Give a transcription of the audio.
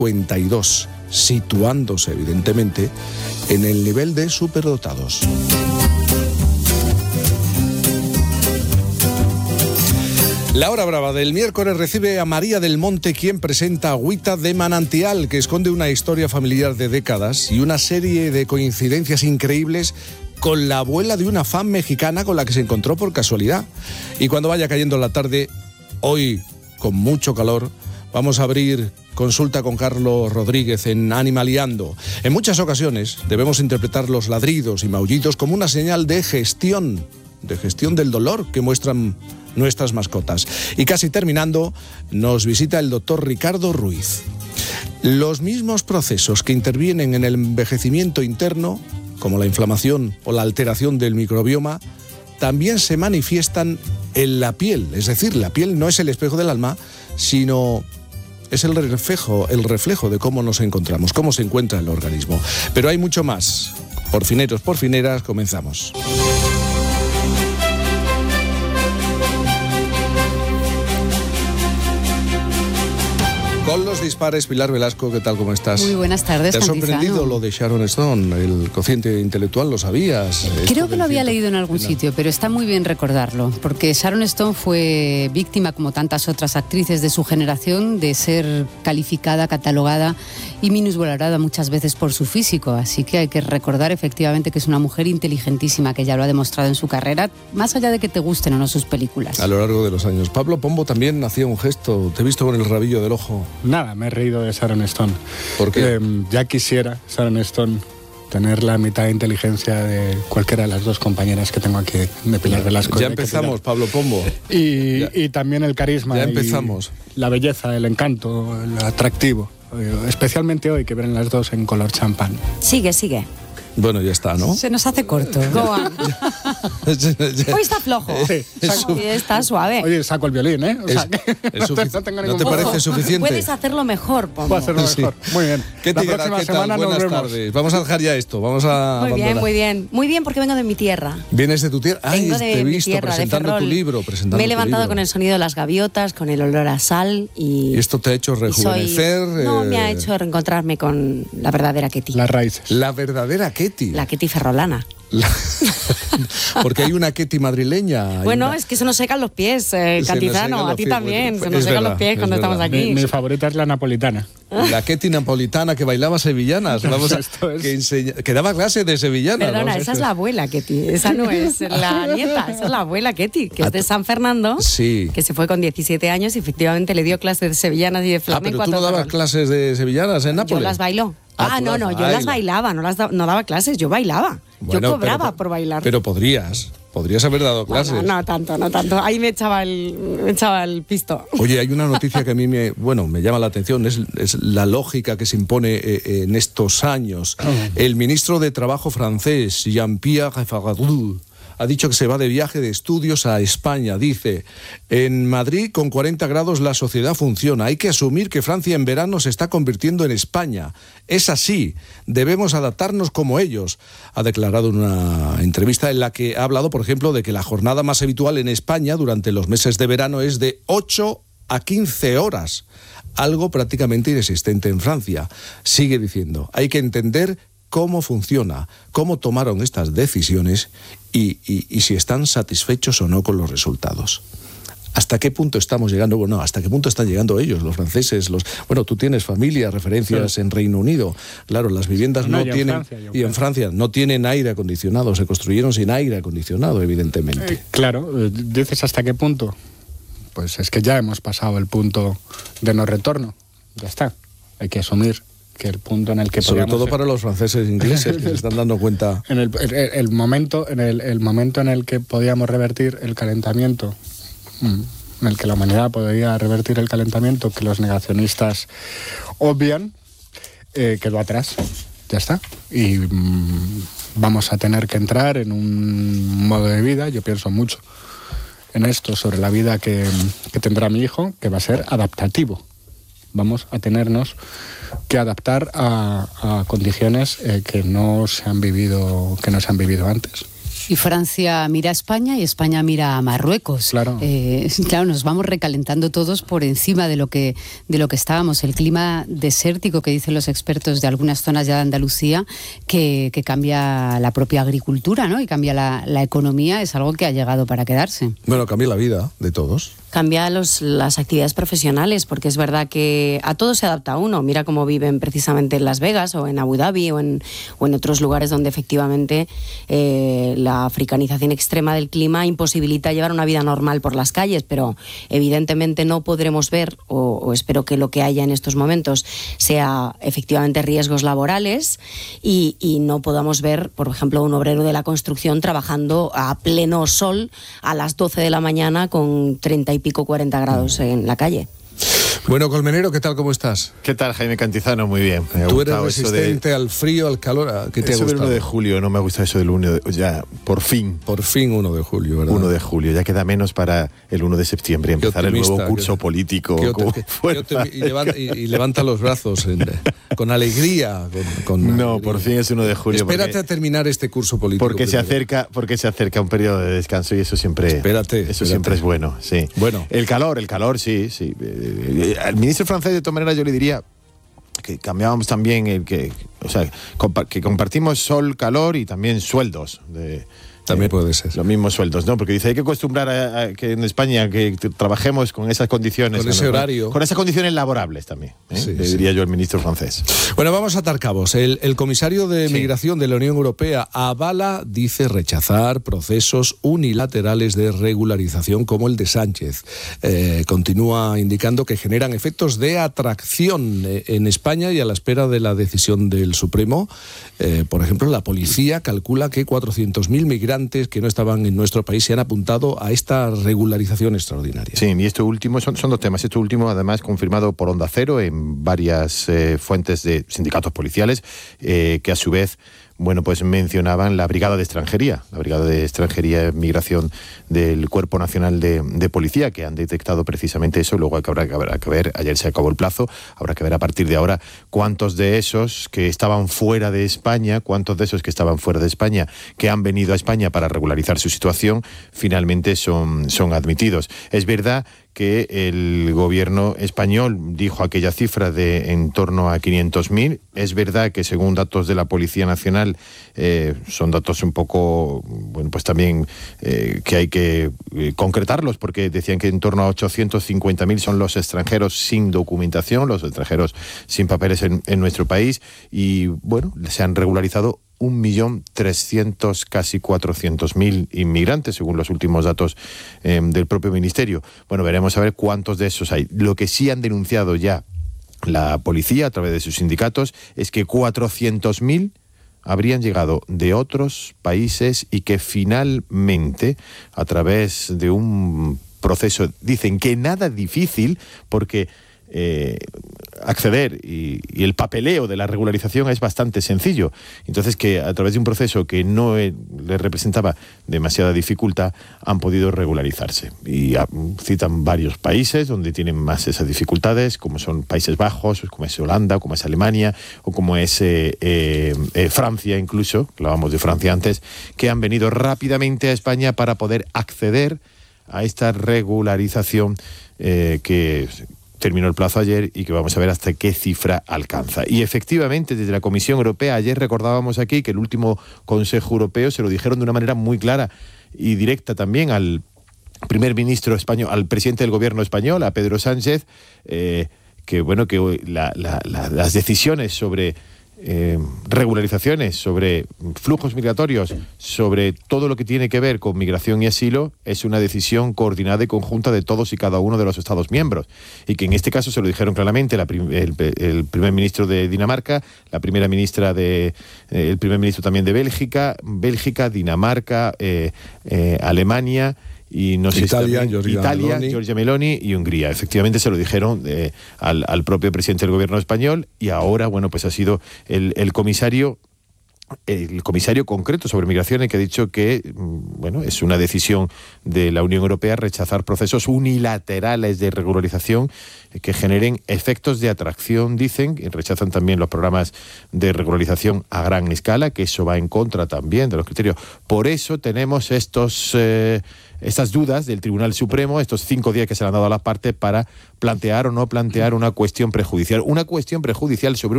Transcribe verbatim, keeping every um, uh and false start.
cincuenta y dos, situándose evidentemente en el nivel de superdotados. La hora brava del miércoles recibe a María del Monte, quien presenta Agüita de Manantial, que esconde una historia familiar de décadas y una serie de coincidencias increíbles con la abuela de una fan mexicana con la que se encontró por casualidad. Y cuando vaya cayendo la tarde, hoy con mucho calor, vamos a abrir consulta con Carlos Rodríguez en Animaliando. En muchas ocasiones debemos interpretar los ladridos y maullidos como una señal de gestión, de gestión del dolor que muestran nuestras mascotas. Y casi terminando, nos visita el doctor Ricardo Ruiz. Los mismos procesos que intervienen en el envejecimiento interno, como la inflamación o la alteración del microbioma, también se manifiestan en la piel. Es decir, la piel no es el espejo del alma, sino es el reflejo, el reflejo de cómo nos encontramos, cómo se encuentra el organismo. Pero hay mucho más. Porfineros, porfineras, comenzamos. Con los dispares, Pilar Velasco, ¿qué tal? ¿Cómo estás? Muy buenas tardes, ¿Te ha Cantizano? sorprendido lo de Sharon Stone, el cociente intelectual? ¿Lo sabías? Creo que lo había leído en algún sitio, pero está muy bien recordarlo, porque Sharon Stone fue víctima, como tantas otras actrices de su generación, de ser calificada, catalogada y minusvalorada muchas veces por su físico. Así que hay que recordar efectivamente que es una mujer inteligentísima, que ya lo ha demostrado en su carrera, más allá de que te gusten o no sus películas. A lo largo de los años. Pablo Pombo también hacía un gesto. Te he visto con el rabillo del ojo. Nada, me he reído de Sharon Stone. ¿Por qué? Eh, ya quisiera Sharon Stone tener la mitad de inteligencia de cualquiera de las dos compañeras que tengo aquí, de Pilar Velasco. Ya empezamos, Pablo Pombo. Y, y también el carisma. Ya empezamos. La belleza, el encanto, el atractivo. Especialmente hoy, que ven las dos en color champán. Sigue, sigue. Bueno, ya está, ¿no? Se nos hace corto. Go on. Hoy está flojo. Sí, Hoy está suave. Oye, saco el violín, ¿eh? O sea, Es- que es no, te, sufici- no tengo ¿no ningún te problema. parece suficiente? Puedes hacerlo mejor, Pombo. Puedo hacerlo Sí. mejor. Muy bien. ¿Qué La te próxima ¿qué tal? semana nos Buenas vemos. tardes. Vamos a dejar ya esto. Vamos a Muy bien, abandonar. muy bien. Muy bien, porque vengo de mi tierra. ¿Vienes de tu tierra? Ay, Vengo te de he mi visto tierra, de presentando Ferrol. tu libro. Presentando Me he tu levantado libro. con el sonido de las gaviotas, con el olor a sal y... ¿Y esto te ha hecho y soy- rejuvenecer? No, eh, me ha hecho reencontrarme con la verdadera Ketty. Las raíces. La verdadera Ketty. La Ketty ferrolana. La- Porque hay una Ketty madrileña. hay Bueno, una- es que se nos secan los pies, eh, Se nos Cantizano, secan a los ti pies, también, pues, se nos es secan verdad, los pies es cuando verdad. estamos aquí. Mi, mi favorita es la napolitana. La Ketty napolitana que bailaba sevillanas. Vamos a, Esto es- que, enseña- que daba clases de sevillanas. Perdona, vamos a- esa es la abuela Ketty, esa no es la nieta, esa es la abuela Ketty, que es de San Fernando, Sí. que se fue con diecisiete años y efectivamente le dio clases de sevillanas y de Ah, flamenco pero tú a no todo dabas Ferrol. clases de sevillanas en Yo Nápoles. las bailo. Ah, Ah, tú no, las no, yo bailas. las bailaba, no, las da- no daba clases, yo bailaba. Bueno, yo cobraba pero- por bailar. Pero podrías, podrías haber dado clases. Bueno, no tanto, no tanto. Ahí me echaba el, me echaba el pisto. Oye, hay una noticia que a mí me, bueno, me llama la atención, es, es la lógica que se impone eh, en estos años. El ministro de Trabajo francés, Jean-Pierre Farandou, ha dicho que se va de viaje de estudios a España. Dice, en Madrid con cuarenta grados la sociedad funciona. Hay que asumir que Francia en verano se está convirtiendo en España. Es así, debemos adaptarnos como ellos. Ha declarado en una entrevista en la que ha hablado, por ejemplo, de que la jornada más habitual en España durante los meses de verano es de ocho a quince horas. Algo prácticamente inexistente en Francia. Sigue diciendo, hay que entender cómo funciona, cómo tomaron estas decisiones y, y, y si están satisfechos o no con los resultados. ¿Hasta qué punto estamos llegando? Bueno, ¿hasta qué punto están llegando ellos, los franceses? Los Bueno, tú tienes familia, referencias Sí. en Reino Unido. Claro, las viviendas No, no, y en tienen... Francia, y en y en Francia no tienen aire acondicionado, se construyeron sin aire acondicionado, evidentemente. Eh, claro, eh, dices hasta qué punto. Pues es que ya hemos pasado el punto de no retorno. Ya está. Hay que asumir que el punto en el que Sobre podíamos- todo para los franceses e ingleses, que se están dando cuenta... en el, el- el momento en el, el momento en el que podíamos revertir el calentamiento, mm, en el que la humanidad podría revertir el calentamiento que los negacionistas obvian, eh, quedó atrás. Ya está. Y mm, vamos a tener que entrar en un modo de vida, yo pienso mucho en esto, sobre la vida que, que tendrá mi hijo, que va a ser adaptativo. Vamos a tenernos que adaptar a, a condiciones eh, que no se han vivido que no se han vivido antes. Y Francia mira a España y España mira a Marruecos. Claro. Eh, claro, nos vamos recalentando todos por encima de lo que de lo que estábamos. El clima desértico que dicen los expertos de algunas zonas ya de Andalucía, que, que cambia la propia agricultura, ¿no? Y cambia la, la economía, es algo que ha llegado para quedarse. Bueno, cambia la vida de todos. Cambia los, las actividades profesionales, porque es verdad que a todo se adapta uno. Mira cómo viven precisamente en Las Vegas o en Abu Dhabi o en, o en otros lugares donde efectivamente eh, la africanización extrema del clima imposibilita llevar una vida normal por las calles, pero evidentemente no podremos ver, o, o espero que lo que haya en estos momentos sea efectivamente riesgos laborales y, y no podamos ver, por ejemplo, un obrero de la construcción trabajando a pleno sol a las doce de la mañana con treinta y pico, cuarenta grados en la calle. Bueno, Colmenero, ¿qué tal? ¿Cómo estás? ¿Qué tal, Jaime Cantizano? Muy bien. Me ha Tú eres gustado eso resistente de... al frío, al calor. ¿Qué te ha Eso del gustado? uno de julio, no me ha gustado eso del uno de... Ya, por fin. Por fin uno de julio, ¿verdad? uno de julio, ya queda menos para el uno de septiembre, empezar el nuevo curso qué, político. Qué con qué, fuerza. Qué y, levanta, y, y levanta los brazos en, con alegría. Con, con no, alegría. por fin es uno de julio. Espérate porque, a terminar este curso político. Porque se, acerca, porque se acerca un periodo de descanso y eso siempre, espérate, eso espérate. siempre es bueno. Sí. Bueno. El calor, el calor, sí. sí. Al ministro francés, de todas maneras, yo le diría que cambiábamos también el que, o sea, compa- que compartimos sol, calor y también sueldos. De, También eh, puede ser. Los mismos sueldos, ¿no? Porque dice, hay que acostumbrar a, a que en España que t- trabajemos con esas condiciones. Con ese nos, horario. Con esas condiciones laborables también, ¿eh? Sí, Le sí. diría yo al ministro francés. Bueno, vamos a atar cabos. El, el comisario de Sí. Migración de la Unión Europea avala, dice, rechazar procesos unilaterales de regularización como el de Sánchez. Eh, continúa indicando que generan efectos de atracción eh, en España y a la espera de la decisión del Supremo. Eh, por ejemplo, la policía calcula que cuatrocientos mil migrantes que no estaban en nuestro país se han apuntado a esta regularización extraordinaria. Sí, y esto último, son, son dos temas. Esto último, además, confirmado por Onda Cero en varias eh, fuentes de sindicatos policiales, eh, que a su vez, bueno, pues mencionaban la Brigada de Extranjería, la Brigada de Extranjería y Migración del Cuerpo Nacional de, de Policía, que han detectado precisamente eso. Luego habrá, habrá que ver, ayer se acabó el plazo, habrá que ver a partir de ahora cuántos de esos que estaban fuera de España, cuántos de esos que estaban fuera de España, que han venido a España para regularizar su situación, finalmente son, son admitidos. Es verdad que el gobierno español dijo aquella cifra de en torno a quinientos mil. Es verdad que según datos de la Policía Nacional, eh, son datos un poco, bueno, pues también eh, que hay que eh, concretarlos, porque decían que en torno a ochocientos cincuenta mil son los extranjeros sin documentación, los extranjeros sin papeles en, en nuestro país, y bueno, se han regularizado un millón trescientos, casi cuatrocientos mil inmigrantes, según los últimos datos eh, del propio ministerio. Bueno, veremos a ver cuántos de esos hay. Lo que sí han denunciado ya la policía a través de sus sindicatos es que cuatrocientos mil habrían llegado de otros países y que finalmente, a través de un proceso, dicen que nada difícil, porque Eh, acceder y, y el papeleo de la regularización es bastante sencillo. Entonces, que a través de un proceso que no eh, les representaba demasiada dificultad, han podido regularizarse. Y a, citan varios países donde tienen más esas dificultades, como son Países Bajos, como es Holanda, como es Alemania, o como es eh, eh, eh, Francia incluso, hablábamos de Francia antes, que han venido rápidamente a España para poder acceder a esta regularización eh, que terminó el plazo ayer y que vamos a ver hasta qué cifra alcanza. Y efectivamente, desde la Comisión Europea, ayer recordábamos aquí que el último Consejo Europeo se lo dijeron de una manera muy clara y directa también al primer ministro español, al presidente del gobierno español, a Pedro Sánchez, eh, que bueno, que la, la, la, las decisiones sobre Eh, regularizaciones, sobre flujos migratorios, sobre todo lo que tiene que ver con migración y asilo, es una decisión coordinada y conjunta de todos y cada uno de los Estados miembros. Y que en este caso se lo dijeron claramente la prim- el, el primer ministro de Dinamarca, la primera ministra de... Eh, el primer ministro también de Bélgica, Bélgica, Dinamarca, eh, eh, Alemania... Y no sé Italia, si Giorgia Italia, Meloni. Giorgia Meloni y Hungría. Efectivamente se lo dijeron eh, al, al propio presidente del gobierno español y ahora, bueno, pues ha sido el, el comisario el comisario concreto sobre migraciones, que ha dicho que bueno, es una decisión de la Unión Europea rechazar procesos unilaterales de regularización que generen efectos de atracción, dicen, y rechazan también los programas de regularización a gran escala, que eso va en contra también de los criterios. Por eso tenemos estos eh, estas dudas del Tribunal Supremo, estos cinco días que se le han dado a las partes para plantear o no plantear una cuestión prejudicial, una cuestión prejudicial sobre